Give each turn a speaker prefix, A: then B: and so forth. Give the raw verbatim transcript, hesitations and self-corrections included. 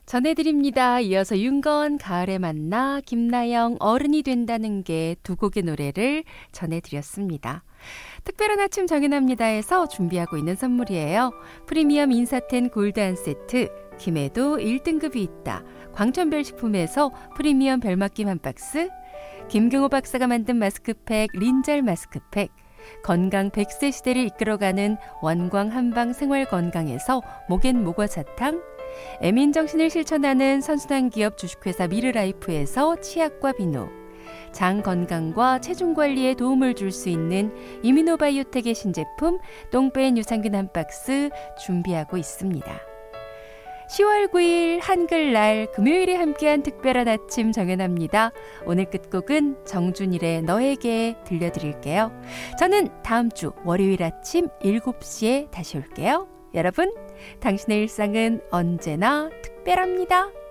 A: 전해드립니다. 이어서 윤건, 가을에 만나, 김나영, 어른이 된다는 게 두 곡의 노래를 전해드렸습니다. 특별한 아침 정연합니다에서 준비하고 있는 선물이에요. 프리미엄 인사텐 골드 한 세트, 김해도 일 등급이 있다. 광천별 식품에서 프리미엄 별맛김 한 박스, 김경호 박사가 만든 마스크팩 린잘 마스크팩, 건강 백 세 시대를 이끌어가는 원광 한방 생활건강에서 목엔 모과 사탕, 애민정신을 실천하는 선순환 기업 주식회사 미르라이프에서 치약과 비누, 장 건강과 체중 관리에 도움을 줄 수 있는 이미노바이오텍의 신제품 똥뺀 유산균 한 박스 준비하고 있습니다. 시월 구일 한글날 금요일에 함께한 특별한 아침 정연합니다. 오늘 끝곡은 정준일의 너에게 들려드릴게요. 저는 다음 주 월요일 아침 일곱 시에 다시 올게요. 여러분, 당신의 일상은 언제나 특별합니다.